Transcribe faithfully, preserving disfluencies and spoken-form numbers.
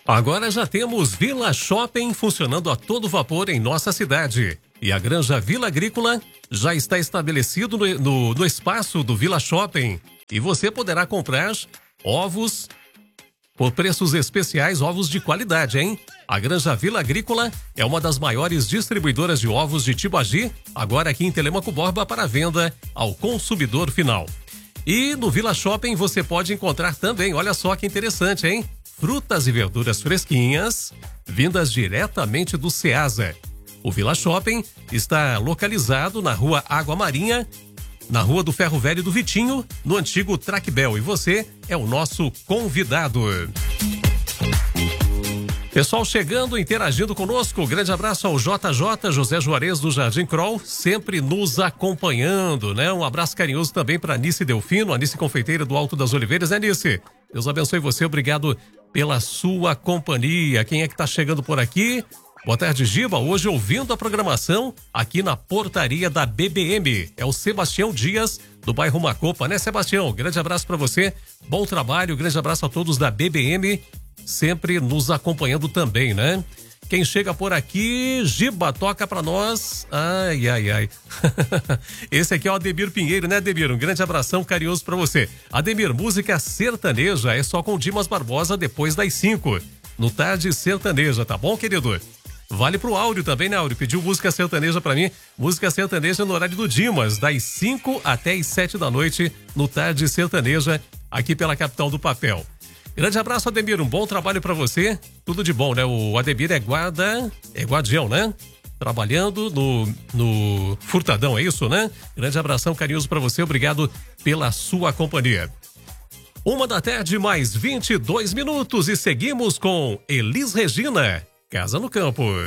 Agora já temos Vila Shopping funcionando a todo vapor em nossa cidade. E a Granja Vila Agrícola já está estabelecido no, no, no espaço do Vila Shopping. E você poderá comprar ovos por preços especiais, ovos de qualidade, hein? A Granja Vila Agrícola é uma das maiores distribuidoras de ovos de Tibagi, agora aqui em Telêmaco Borba para venda ao consumidor final. E no Vila Shopping você pode encontrar também, olha só que interessante, hein? Frutas e verduras fresquinhas, vindas diretamente do Ceasa. O Vila Shopping está localizado na Rua Água Marinha, na Rua do Ferro Velho do Vitinho, no antigo Trackbel. E você é o nosso convidado. Pessoal chegando, interagindo conosco, grande abraço ao J J, José Juarez do Jardim Kroll, sempre nos acompanhando, né? Um abraço carinhoso também para Anice Delfino, Anice Confeiteira do Alto das Oliveiras, né, Anice? Deus abençoe você, obrigado pela sua companhia. Quem é que tá chegando por aqui? Boa tarde, Giba. Hoje ouvindo a programação aqui na portaria da B B M. É o Sebastião Dias, do bairro Macopa, né, Sebastião? Grande abraço para você, bom trabalho, grande abraço a todos da B B M, sempre nos acompanhando também, né? Quem chega por aqui, Giba, toca pra nós. Ai, ai, ai. Esse aqui é o Ademir Pinheiro, né, Ademir? Um grande abração carinhoso pra você. Ademir, música sertaneja é só com Dimas Barbosa depois das cinco. No Tarde Sertaneja, tá bom, querido? Vale pro Áureo também, né, Áureo? Pediu música sertaneja pra mim. Música sertaneja no horário do Dimas, das cinco até as sete da noite, no Tarde Sertaneja, aqui pela capital do papel. Grande abraço, Ademir, um bom trabalho pra você, tudo de bom, né? O Ademir é guarda, é guardião, né? Trabalhando no, no Furtadão, é isso, né? Grande abração carinhoso pra você, obrigado pela sua companhia. Uma da tarde, mais vinte e dois minutos e seguimos com Elis Regina, Casa no Campo.